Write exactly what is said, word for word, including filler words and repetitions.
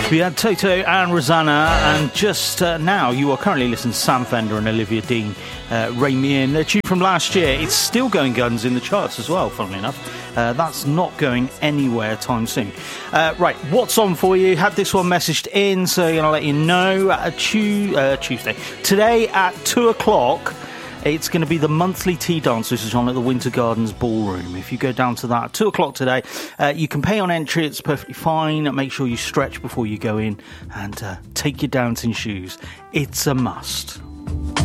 We had Toto and Rosanna, and just uh, now you are currently listening to Sam Fender and Olivia Dean, uh, Ray Meehan. Their tune from last year. It's still going guns in the charts as well, funnily enough. Uh, that's not going anywhere time soon. Uh, right, what's on for you? Had this one messaged in, so I'm going to let you know. Uh, tu- uh, Tuesday. Today at two o'clock, it's going to be the monthly tea dance, which is on at the Winter Gardens Ballroom. If you go down to that at two o'clock today, uh, you can pay on entry. It's perfectly fine. Make sure you stretch before you go in and uh, take your dancing shoes. It's a must.